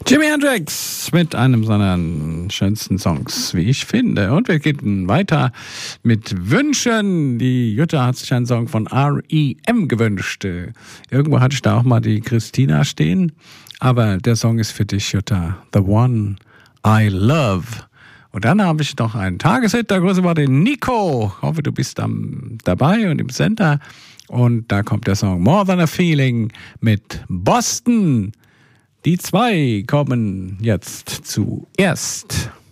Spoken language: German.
Jimi Hendrix mit einem seiner schönsten Songs, wie ich finde. Und wir gehen weiter mit Wünschen. Die Jutta hat sich einen Song von R.E.M. gewünscht. Irgendwo hatte ich da auch mal die Christina stehen. Aber der Song ist für dich, Jutta. The One I Love. Und dann habe ich noch einen Tageshit. Da grüße mal den Nico. Ich hoffe, du bist dabei und im Center. Und da kommt der Song More Than a Feeling mit Boston. Die zwei kommen jetzt zuerst.